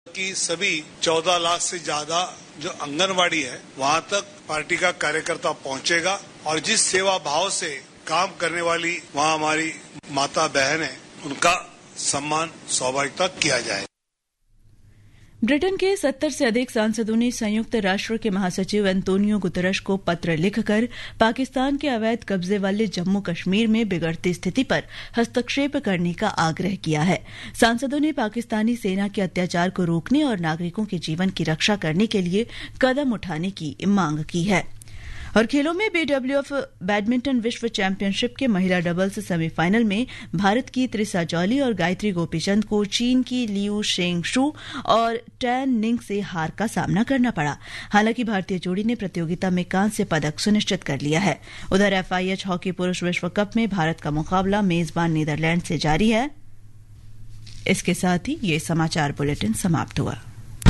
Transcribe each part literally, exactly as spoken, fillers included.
कि सभी चौदह लाख से ज्यादा जो आंगनवाड़ी है वहां तक पार्टी का कार्यकर्ता पहुंचेगा और जिस सेवा भाव से काम करने वाली वहां हमारी माता बहन है उनका सम्मान स्वाभाविकता किया जाए। ब्रिटेन के सत्तर से अधिक सांसदों ने संयुक्त राष्ट्र के महासचिव एंटोनियो गुतरश को पत्र लिखकर पाकिस्तान के अवैध कब्जे वाले जम्मू कश्मीर में बिगड़ती स्थिति पर हस्तक्षेप करने का आग्रह किया है। सांसदों ने पाकिस्तानी सेना के अत्याचार को रोकने और नागरिकों के जीवन की रक्षा करने के लिए कदम उठाने की मांग की है। और खेलों में बीडब्ल्यूएफ बैडमिंटन विश्व चैंपियनशिप के महिला डबल्स सेमीफाइनल में भारत की त्रिसा जॉली और गायत्री गोपीचंद को चीन की लियू शेंगशू और टैन निंग से हार का सामना करना पड़ा। हालांकि भारतीय जोड़ी ने प्रतियोगिता में कांस्य पदक सुनिश्चित कर लिया है। उधर एफआईएच हॉकी पुरुष विश्व कप में भारत का मुकाबला मेजबान नीदरलैंड से जारी है। इसके साथ ही ये समाचार बुलेटिन समाप्त हुआ।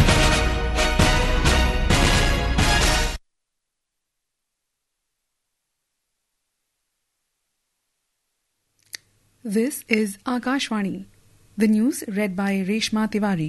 This is Akashvani. The news read by Reshma Tiwari.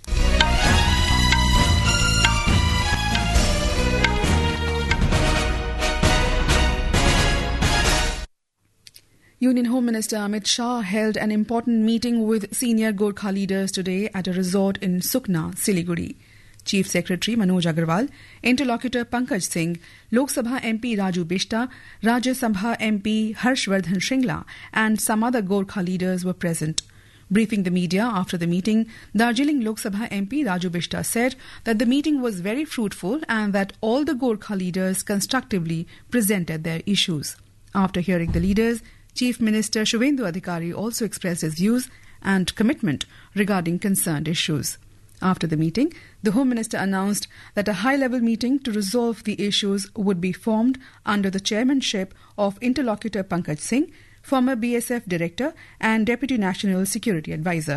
Union Home Minister Amit Shah held an important meeting with senior Gorkha leaders today at a resort in Sukna, Siliguri. Chief Secretary Manoj Agarwal, Interlocutor Pankaj Singh, Lok Sabha M P Raju Bishta, Rajya Sabha M P Harshvardhan Shringla and some other Gorkha leaders were present. Briefing the media after the meeting, Darjeeling Lok Sabha M P Raju Bishta said that the meeting was very fruitful and that all the Gorkha leaders constructively presented their issues. After hearing the leaders, Chief Minister Shubhendu Adhikari also expressed his views and commitment regarding concerned issues. After the meeting, the Home Minister announced that a high-level meeting to resolve the issues would be formed under the chairmanship of Interlocutor Pankaj Singh, former B S F Director and Deputy National Security Advisor.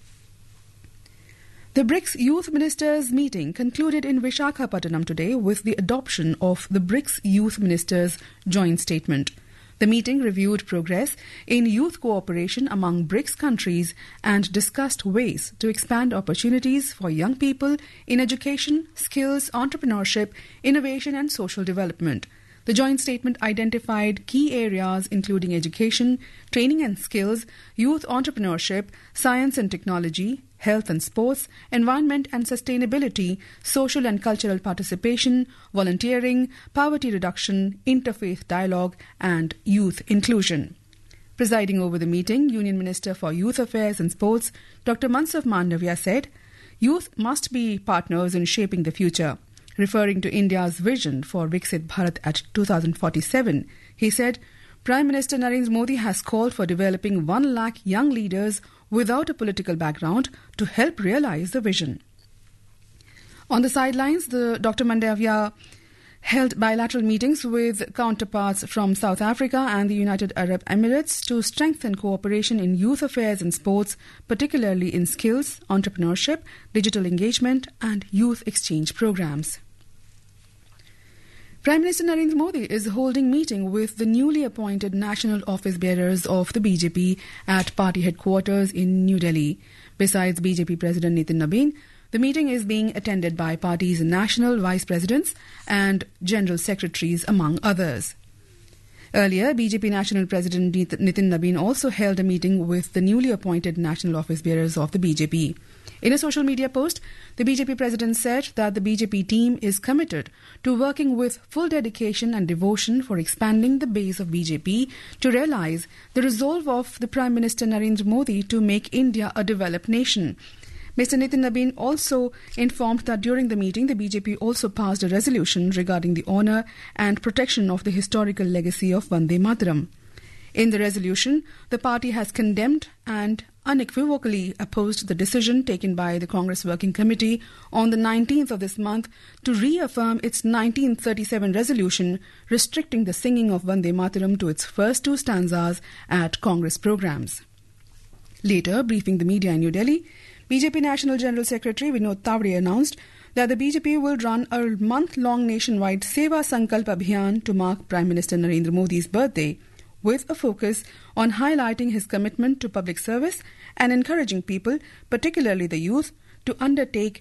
The BRICS Youth Ministers meeting concluded in Visakhapatnam today with the adoption of the BRICS Youth Ministers' joint statement. The meeting reviewed progress in youth cooperation among BRICS countries and discussed ways to expand opportunities for young people in education, skills, entrepreneurship, innovation and social development. The joint statement identified key areas including education, training and skills, youth entrepreneurship, science and technology, health and sports, environment and sustainability, social and cultural participation, volunteering, poverty reduction, interfaith dialogue, and youth inclusion. Presiding over the meeting, Union Minister for Youth Affairs and Sports, Doctor Mansukh Mandavia said, "Youth must be partners in shaping the future." Referring to India's vision for Viksit Bharat at two thousand forty-seven, he said, Prime Minister Narendra Modi has called for developing one lakh young leaders without a political background to help realize the vision. On the sidelines, the Doctor Mandavia held bilateral meetings with counterparts from South Africa and the United Arab Emirates to strengthen cooperation in youth affairs and sports, particularly in skills, entrepreneurship, digital engagement, and youth exchange programs. Prime Minister Narendra Modi is holding meeting with the newly appointed national office bearers of the B J P at party headquarters in New Delhi. Besides B J P President Nitin Nabin, the meeting is being attended by party's national vice presidents and general secretaries, among others. Earlier, B J P National President Nitin Nabin also held a meeting with the newly appointed national office bearers of the B J P. In a social media post, the B J P president said that the B J P team is committed to working with full dedication and devotion for expanding the base of B J P to realize the resolve of the Prime Minister Narendra Modi to make India a developed nation. Mister Nitin Nabin also informed that during the meeting, the B J P also passed a resolution regarding the honour and protection of the historical legacy of Vande Mataram. In the resolution, the party has condemned and unequivocally opposed the decision taken by the Congress Working Committee on the nineteenth of this month to reaffirm its nineteen thirty-seven resolution restricting the singing of Vande Mataram to its first two stanzas at Congress programs. Later, briefing the media in New Delhi, B J P National General Secretary Vinod Tawade announced that the B J P will run a month-long nationwide Seva Sankalp Abhiyan to mark Prime Minister Narendra Modi's birthday, with a focus on highlighting his commitment to public service and encouraging people, particularly the youth, to undertake